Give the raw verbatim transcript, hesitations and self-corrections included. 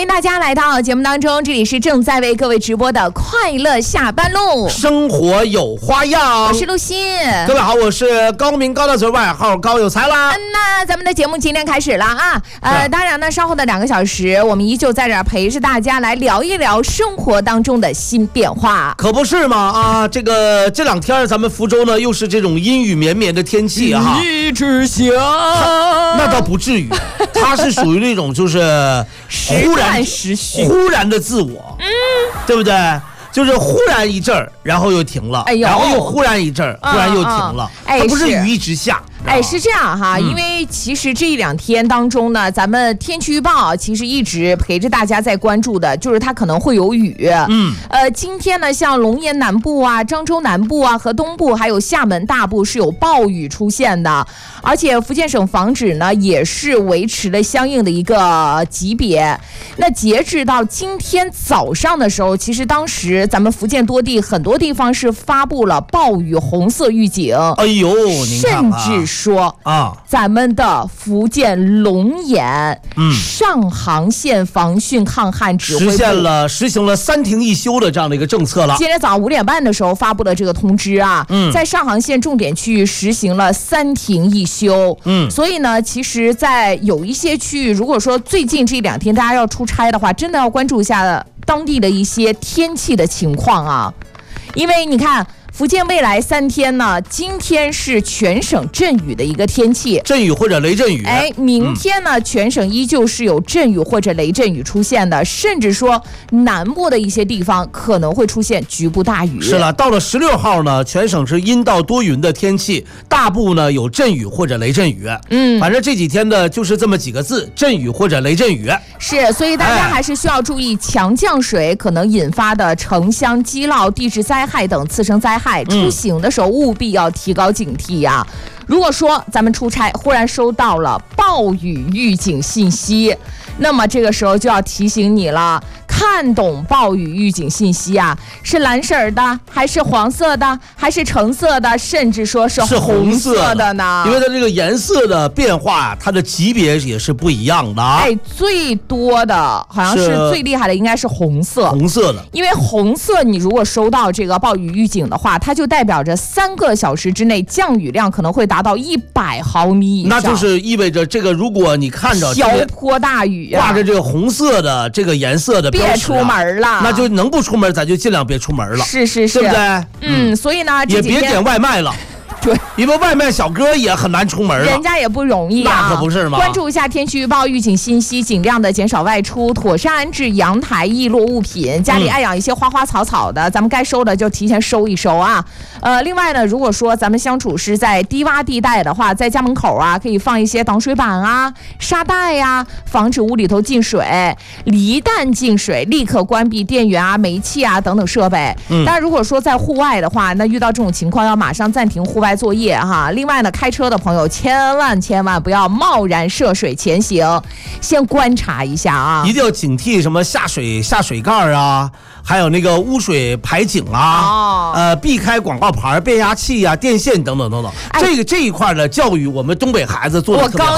迎大家来到节目当中，这里是正在为各位直播的快乐下班路， 生活有花样， 我是陆欣。 各位好，我是高明高大嘴，外号高有才啦。 嗯，那咱们的节目今天开始了啊，呃，当然呢，稍后的两个小时，我们依旧在这儿陪着大家来聊一聊生活当中的新变化， 可不是嘛啊！这个这两天咱们福州呢，又是这种阴雨绵绵的天气啊， 一直下， 那倒不至于，它是属于那种就是忽然时序忽然的自我，嗯，对不对？就是忽然一阵儿，然后又停了， 哎呦， 然后又忽然一阵儿，忽然又停了， 哎， 它不是雨一直下。 哎，是这样哈，嗯、因为其实这一两天当中呢，咱们天气预报其实一直陪着大家在关注的，就是它可能会有雨。 嗯， 呃，今天呢，像龙岩南部啊、漳州南部啊和东部，还有厦门大部是有暴雨出现的，而且福建省防指呢也是维持了相应的一个级别。那截至到今天早上的时候，其实当时咱们福建多地很多地方是发布了暴雨红色预警。 哎呦，您看甚至说啊， 咱们的福建龙岩、嗯、上杭县防汛抗旱指挥部实现了实行了三停一休的这样的一个政策了。 今天早上五点半的时候发布的这个通知啊， 嗯， 在上杭县重点区域实行了三停一休。 嗯， 所以呢，其实，在有一些区域，如果说最近这两天大家要出差的话，真的要关注一下当地的一些天气的情况啊，因为你看。福建未来三天呢，今天是全省阵雨的一个天气， 阵雨或者雷阵雨。 哎，明天呢，嗯、全省依旧是有阵雨或者雷阵雨出现的，甚至说南部的一些地方可能会出现局部大雨。 是了，到了十六号呢，全省是阴到多云的天气，大部呢有阵雨或者雷阵雨。 嗯， 反正这几天呢就是这么几个字：阵雨或者雷阵雨。 是，所以大家还是需要注意强降水可能引发的城乡积涝、地质灾害等次生灾害。出行的时候务必要提高警惕呀、啊！如果说咱们出差忽然收到了暴雨预警信息，那么这个时候就要提醒你了，看懂暴雨预警信息啊，是蓝色的还是黄色的还是橙色的，甚至说是红色的呢？ 因为它这个颜色的变化，它的级别也是不一样的。 哎，最多的好像是最厉害的应该是红色， 红色的， 因为红色你如果收到这个暴雨预警的话，它就代表着三个小时之内降雨量可能会达到一百毫米以上， 那就是意味着这个，如果你看着瓢泼大雨、啊， 挂着这个红色的这个颜色的标识、啊， 别出门了， 那就能不出门咱就尽量别出门了， 是是是， 对不对？ 嗯，嗯所以呢， 也别点外卖了。 对， 因为外卖小哥也很难出门了， 人家也不容易啊， 那可不是吗？ 关注一下天气预报预警信息，尽量的减少外出，妥善安置阳台易落物品。家里爱养一些花花草草的，嗯、咱们该收的就提前收一收啊。呃，另外呢，如果说咱们相处是在低洼地带的话，在家门口啊，可以放一些挡水板啊、沙袋呀、啊，防止屋里头进水。一旦进水，立刻关闭电源啊、煤气啊等等设备。嗯，但如果说在户外的话，那遇到这种情况要马上暂停户外作业哈。另外呢，开车的朋友千万千万不要贸然涉水前行，先观察一下啊， 一定要警惕什么下水下水盖啊，还有那个污水排井啊，哦、呃，避开广告牌、变压器啊、电线等等等等。哎、这个这一块的教育，我们东北孩子做的特别好。 我